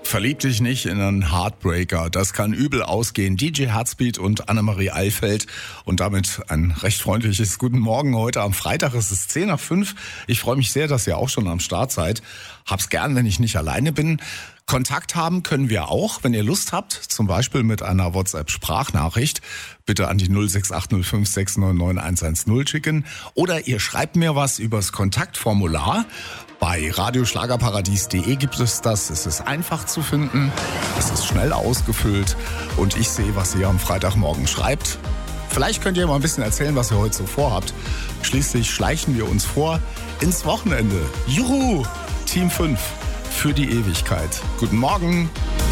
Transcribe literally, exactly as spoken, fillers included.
Verlieb dich nicht in einen Heartbreaker. Das kann übel ausgehen. D J Heartbeat und Annemarie Eilfeld. Und damit ein recht freundliches Guten Morgen heute am Freitag. Es ist zehn nach fünf. Ich freue mich sehr, dass ihr auch schon am Start seid. Hab's gern, wenn ich nicht alleine bin. Kontakt haben können wir auch, wenn ihr Lust habt, zum Beispiel mit einer WhatsApp-Sprachnachricht. Bitte an die null sechs acht null fünf sechs neun neun eins eins null schicken. Oder ihr schreibt mir was übers Kontaktformular. Bei radioschlagerparadies punkt de gibt es das. Es ist einfach zu finden, es ist schnell ausgefüllt und ich sehe, was ihr am Freitagmorgen schreibt. Vielleicht könnt ihr mal ein bisschen erzählen, was ihr heute so vorhabt. Schließlich schleichen wir uns vor ins Wochenende. Juhu! Team fünf für die Ewigkeit. Guten Morgen!